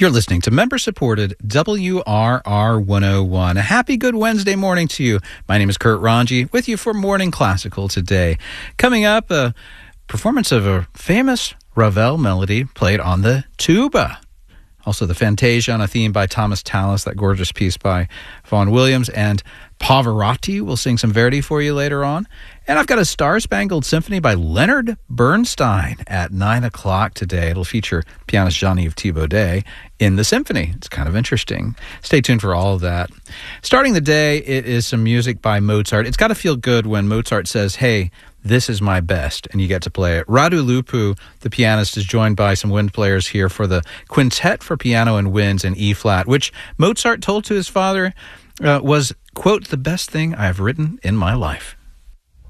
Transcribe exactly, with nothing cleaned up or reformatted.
You're listening to member-supported W R R one oh one. A happy good Wednesday morning to you. My name is Kurt Ranji, with you for Morning Classical today. Coming up, a performance of a famous Ravel melody played on the tuba. Also, the Fantasia on a theme by Thomas Tallis, that gorgeous piece by Vaughan Williams, and Pavarotti will sing some Verdi for you later on. And I've got a Star-Spangled Symphony by Leonard Bernstein at nine o'clock today. It'll feature pianist Jean-Yves Thibaudet in the symphony. It's kind of interesting. Stay tuned for all of that. Starting the day, it is some music by Mozart. It's got to feel good when Mozart says, hey, this is my best, and you get to play it. Radu Lupu, the pianist, is joined by some wind players here for the Quintet for Piano and Winds in E-flat, which Mozart told to his father uh, was, quote, the best thing I have written in my life.